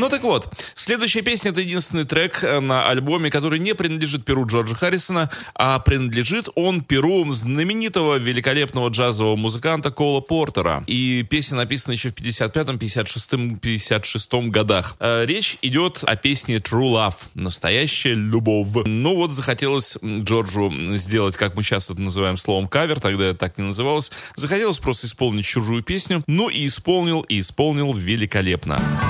Ну так вот, следующая песня — это единственный трек на альбоме, который не принадлежит перу Джорджа Харрисона, а принадлежит он перу знаменитого, великолепного джазового музыканта Кола Портера. И песня написана еще в 55-м, 56-м, 56-м годах. Речь идет о песне True Love, настоящая любовь. Ну вот захотелось Джорджу сделать, как мы сейчас это называем словом кавер, тогда это так не называлось. Захотелось просто исполнить чужую песню. Ну и исполнил великолепно.